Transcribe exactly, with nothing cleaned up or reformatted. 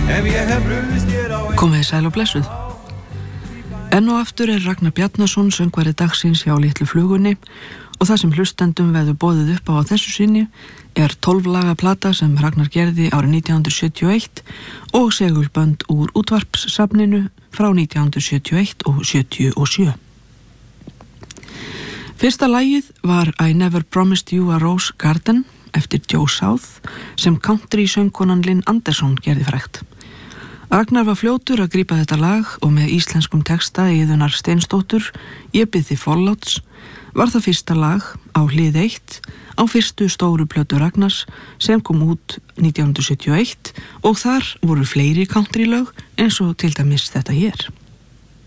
Komið sæl og blessuð. Enn og aftur er Ragnar Bjarnason söngvari dagsins hjá Litlu flugunni og það sem hlustendum verður boðið upp á á þessu sinni er tólf laga plata sem Ragnar gerði árið nítján hundruð sjötíu og eitt og segulbönd úr útvarpssafninu frá nítján hundruð sjötíu og eitt og sjötíu og sjö. Fyrsta lagið var I Never Promised You a Rose Garden eftir Joe South sem country söngkonan Lynn Anderson gerði frægt. Ragnar var fljótur að grípa þetta lag og með íslenskum texta Iðunar Steinsdóttur, Ég bið þig forláts, var það fyrsta lag á hlið eitt á fyrstu stóru plötu Ragnars sem kom út nítján hundruð sjötíu og eitt og þar voru fleiri country lög eins og til dæmis þetta hér.